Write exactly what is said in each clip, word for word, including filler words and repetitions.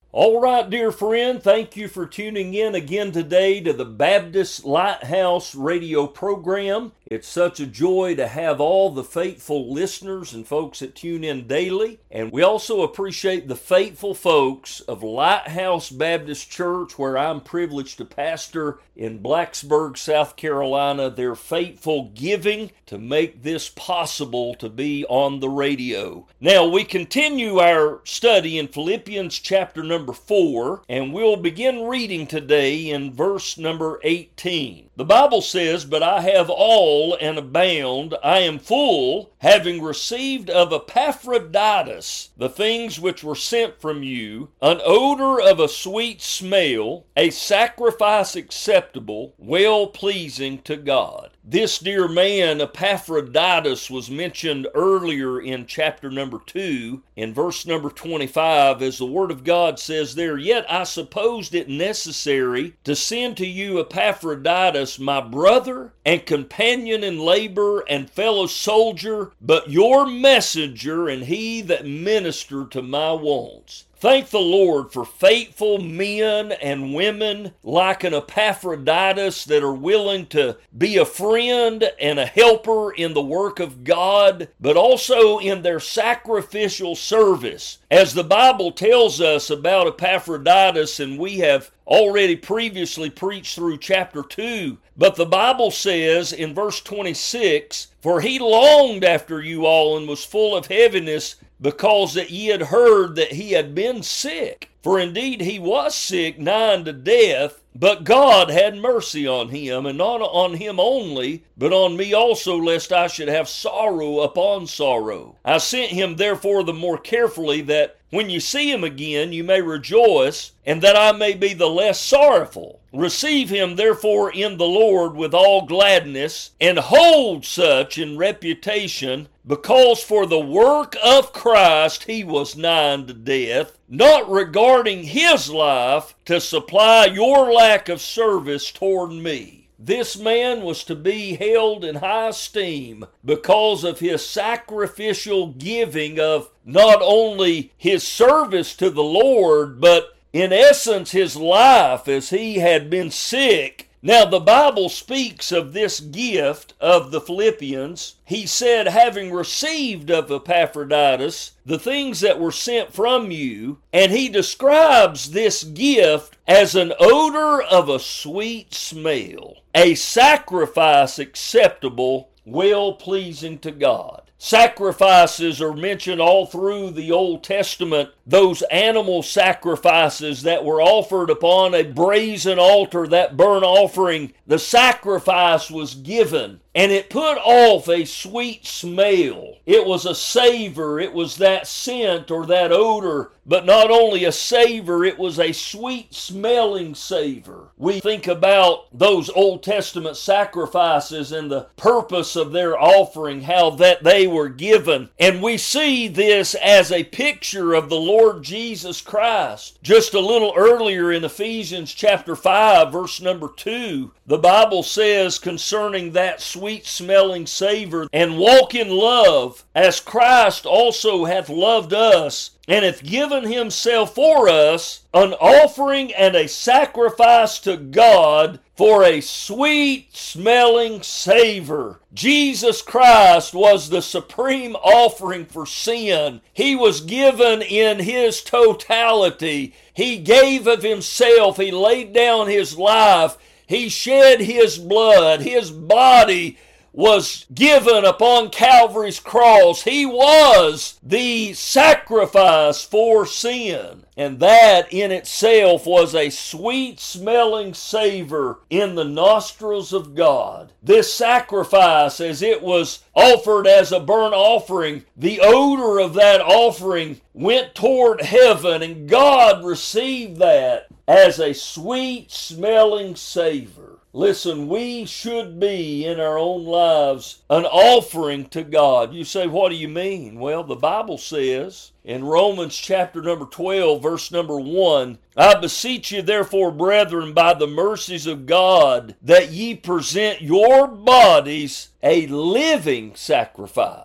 All right, dear friend, thank you for tuning in again today to the Baptist Lighthouse radio program. It's such a joy to have all the faithful listeners and folks that tune in daily. And we also appreciate the faithful folks of Lighthouse Baptist Church, where I'm privileged to pastor in Blacksburg, South Carolina, their faithful giving to make this possible to be on the radio. Now, we continue our study in Philippians chapter number Number four, and we'll begin reading today in verse number eighteen. The Bible says, "But I have all and abound, I am full, having received of Epaphroditus the things which were sent from you, an odor of a sweet smell, a sacrifice acceptable, well-pleasing to God." This dear man, Epaphroditus, was mentioned earlier in chapter number two, in verse number twenty-five, as the Word of God says there, "Yet I supposed it necessary to send to you Epaphroditus, my brother and companion in labor and fellow soldier, but your messenger and he that ministered to my wants." Thank the Lord for faithful men and women like an Epaphroditus that are willing to be a friend and a helper in the work of God, but also in their sacrificial service. As the Bible tells us about Epaphroditus, and we have already previously preached through chapter two, but the Bible says in verse twenty-six, "For he longed after you all and was full of heaviness, because that ye had heard that he had been sick. For indeed he was sick, nigh unto death, but God had mercy on him, and not on him only, but on me also, lest I should have sorrow upon sorrow. I sent him therefore the more carefully, that when you see him again you may rejoice, and that I may be the less sorrowful. Receive him therefore in the Lord with all gladness, and hold such in reputation, because for the work of Christ he was nigh unto death, not regarding his life, to supply your lack of service toward me." This man was to be held in high esteem because of his sacrificial giving of not only his service to the Lord, but in essence his life, as he had been sick. Now, the Bible speaks of this gift of the Philippians. He said, having received of Epaphroditus the things that were sent from you, and he describes this gift as an odor of a sweet smell, a sacrifice acceptable, well-pleasing to God. Sacrifices are mentioned all through the Old Testament, those animal sacrifices that were offered upon a brazen altar, that burnt offering. The sacrifice was given, and it put off a sweet smell. It was a savor, it was that scent or that odor, but not only a savor, it was a sweet smelling savor. We think about those Old Testament sacrifices and the purpose of their offering, how that they were given. And we see this as a picture of the Lord Jesus Christ. Just a little earlier in Ephesians chapter five, verse number two, the Bible says concerning that sweet smelling savor, "And walk in love, as Christ also hath loved us, and hath given himself for us, an offering and a sacrifice to God for a sweet smelling savor." Jesus Christ was the supreme offering for sin. He was given in his totality. He gave of himself. He laid down his life. He shed his blood. His body was given upon Calvary's cross. He was the sacrifice for sin. And that in itself was a sweet smelling savor in the nostrils of God. This sacrifice, as it was offered as a burnt offering, the odor of that offering went toward heaven, and God received that as a sweet smelling savor. Listen, we should be in our own lives an offering to God. You say, what do you mean? Well, the Bible says in Romans chapter number twelve, verse number one, "I beseech you therefore, brethren, by the mercies of God, that ye present your bodies a living sacrifice."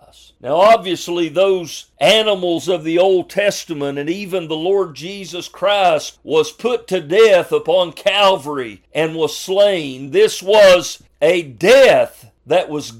Now, obviously, those animals of the Old Testament and even the Lord Jesus Christ was put to death upon Calvary and was slain. This was a death that was